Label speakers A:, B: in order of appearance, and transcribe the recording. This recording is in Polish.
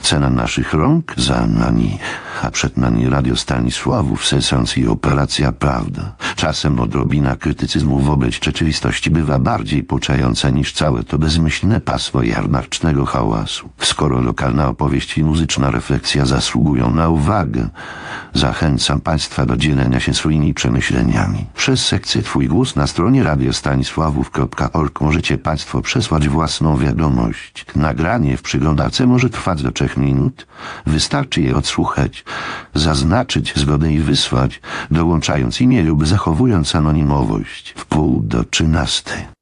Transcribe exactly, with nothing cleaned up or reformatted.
A: Cena naszych rąk za nami, a przed nami Radio Stanisławów, sens i operacja Prawda. Czasem odrobina krytycyzmu wobec rzeczywistości bywa bardziej pouczająca niż całe to bezmyślne pasmo jarmarcznego hałasu. Skoro lokalna opowieść i muzyczna refleksja zasługują na uwagę, zachęcam Państwa do dzielenia się swoimi przemyśleniami. Przez sekcję Twój głos na stronie radiostanisławów kropka org możecie Państwo przesłać własną wiadomość. Nagranie w przeglądarce może trwać do trzech minut. Wystarczy je odsłuchać, zaznaczyć zgodę i wysłać, dołączając imię lub zachowując anonimowość. W pół do trzynastej.